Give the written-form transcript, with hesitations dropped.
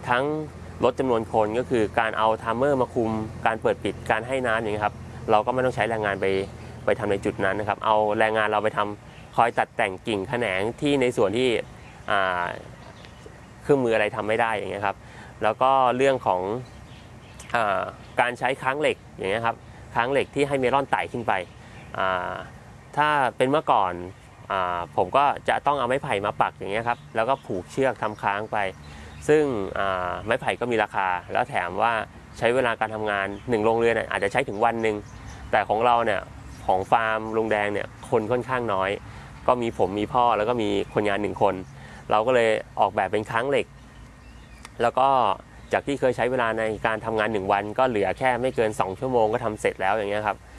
ทั้งลดจำนวนคนก็คือการเอาไทม์เมอร์มาคุมการเปิดปิดการให้น้ำอย่างนี้ครับเราก็ไม่ต้องใช้แรงงานไปทำในจุดนั้นนะครับเอาแรงงานเราไปทำคอยตัดแต่งกิ่งแขนงที่ในส่วนที่เครื่องมืออะไรทำไม่ได้อย่างเงี้ยครับแล้วก็เรื่องของการใช้ค้างเหล็กอย่างเงี้ยครับค้างเหล็กที่ให้เมลอนไต่ขึ้นไปถ้าเป็นเมื่อก่อนผมก็จะต้องเอาไม้ไผ่มาปักอย่างเงี้ยครับแล้วก็ผูกเชือกทำค้างไปซึ่งไม้ไผ่ก็มีราคาแล้วแถมว่าใช้เวลาการทำงาน1โรงเรือนอาจจะใช้ถึงวันหนึ่งแต่ของเราเนี่ยของฟาร์มลุงแดงเนี่ยคนค่อนข้างน้อยก็มีผมมีพ่อแล้วก็มีคนงาน1คนเราก็เลยออกแบบเป็นค้างเหล็กแล้วก็จากที่เคยใช้เวลาในการทำงาน1วันก็เหลือแค่ไม่เกิน2ชั่วโมงก็ทำเสร็จแล้วอย่างเงี้ยครับ